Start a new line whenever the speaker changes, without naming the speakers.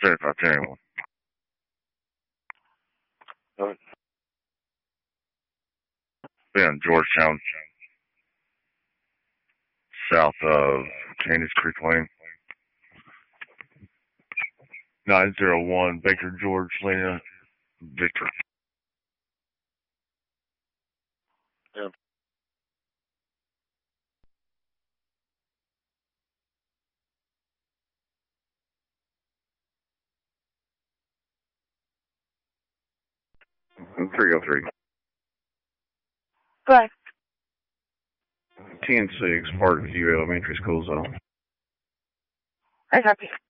3521. In Georgetown, south of Candies Creek Lane. 901 Baker George Lena, Victor. Yeah. And 303.
Go ahead.
10-6, Parkview Elementary School Zone.
I copy.